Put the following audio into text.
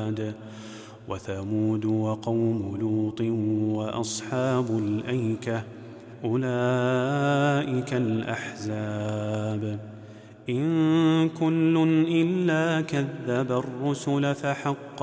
وعاد وثمود وقوم لوط وأصحاب الأيكة أولئك الأحزاب إن كل إلا كذب الرسل فحق